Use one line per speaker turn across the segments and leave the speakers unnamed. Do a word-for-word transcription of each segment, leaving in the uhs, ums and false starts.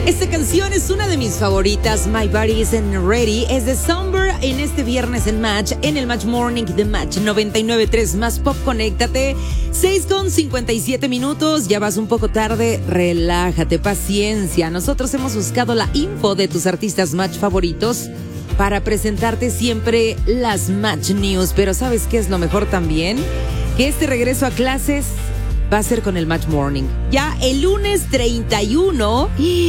Esta canción es una de mis favoritas. My Body Isn't Ready. Es de Somber en este viernes en Match, en el Match Morning de Match noventa y nueve punto tres más Pop. Conéctate. seis con cincuenta y siete minutos. Ya vas un poco tarde. Relájate, paciencia. Nosotros hemos buscado la info de tus artistas Match favoritos para presentarte siempre las Match News. Pero ¿sabes qué es lo mejor también? Que este regreso a clases va a ser con el Match Morning. Ya el lunes treinta y uno,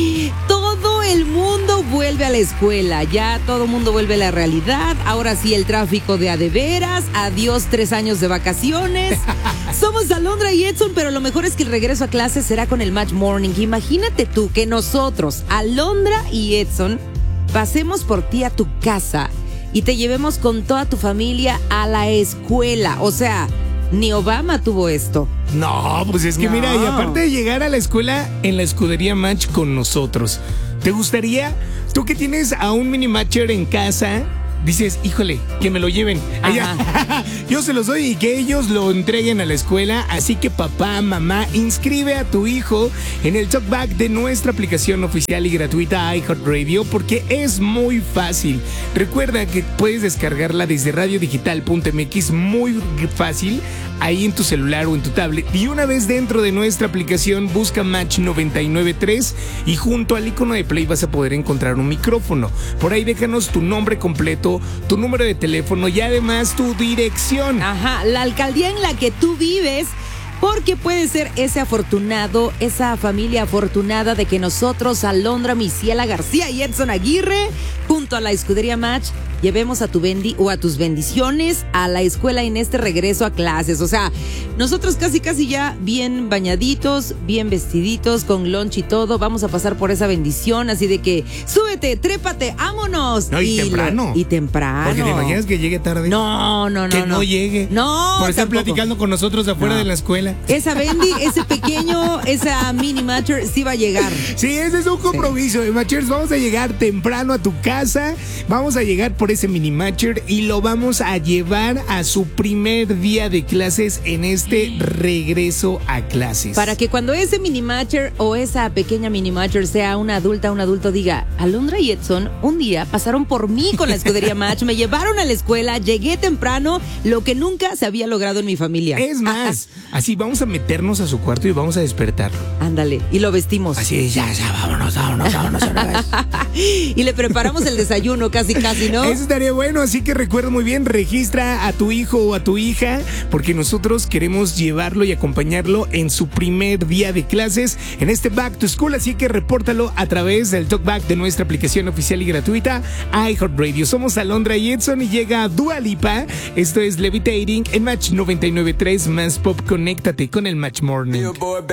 todo el mundo vuelve a la escuela. Ya todo el mundo vuelve a la realidad. Ahora sí, el tráfico de a de veras. Adiós tres años de vacaciones. Somos Alondra y Edson, pero lo mejor es que el regreso a clases será con el Match Morning. Imagínate tú que nosotros, Alondra y Edson, pasemos por ti a tu casa y te llevemos con toda tu familia a la escuela. O sea, ni Obama tuvo esto.
No, pues es que no. Mira, y aparte de llegar a la escuela en la escudería Match con nosotros, ¿te gustaría? Tú que tienes a un mini matcher en casa, dices, híjole, que me lo lleven. Yo se los doy y que ellos lo entreguen a la escuela. Así que papá, mamá, inscribe a tu hijo en el talkback de nuestra aplicación oficial y gratuita iHeartRadio, porque es muy fácil. Recuerda que puedes descargarla desde radio digital punto m x, muy fácil, ahí en tu celular o en tu tablet. Y una vez dentro de nuestra aplicación, busca Match noventa y nueve punto tres y junto al icono de play vas a poder encontrar un micrófono. Por ahí déjanos tu nombre completo, tu número de teléfono y además tu dirección.
Ajá, la alcaldía en la que tú vives, porque puede ser ese afortunado, esa familia afortunada de que nosotros, Alondra, Misiela García y Edson Aguirre, junto a la escudería Match, llevemos a tu bendi o a tus bendiciones a la escuela en este regreso a clases. O sea, nosotros casi casi ya bien bañaditos, bien vestiditos, con lunch y todo, vamos a pasar por esa bendición, así de que súbete, trépate, vámonos.
No, y, y temprano.
Lo, y temprano.
Porque te imaginas que llegue tarde.
No, no, no.
Que
no,
no llegue.
No,
por estar
tampoco
platicando con nosotros afuera
no.
de la escuela.
Esa bendi, ese pequeño, esa mini matcher sí va a llegar.
Sí, ese es un compromiso de sí. Matchers. Vamos a llegar temprano a tu casa, vamos a llegar por ese mini matcher y lo vamos a llevar a su primer día de clases en este regreso a clases.
Para que cuando ese mini matcher o esa pequeña mini matcher sea una adulta, un adulto diga, Alondra y Edson un día pasaron por mí con la escudería Match, me llevaron a la escuela, llegué temprano, lo que nunca se había logrado en mi familia.
Es más, así vamos a meternos a su cuarto y vamos a despertarlo.
Ándale, y lo vestimos.
Así, ya, ya, vámonos, vámonos, vámonos una vez.
Y le preparamos el desayuno casi, casi, ¿no?
Eso estaría bueno, así que recuerda muy bien, registra a tu hijo o a tu hija, porque nosotros queremos llevarlo y acompañarlo en su primer día de clases en este Back to School, así que repórtalo a través del talkback de nuestra aplicación oficial y gratuita iHeartRadio. Somos Alondra y Edson y llega Dua Lipa. Esto es Levitating en Match noventa y nueve punto tres más Pop. Conéctate con el Match Morning.